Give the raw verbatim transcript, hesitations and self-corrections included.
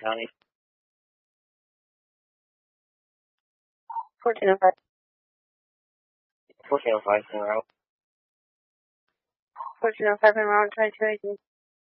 County. fourteen oh five. fourteen oh five in route. fourteen oh five in route, twenty-two eighteen.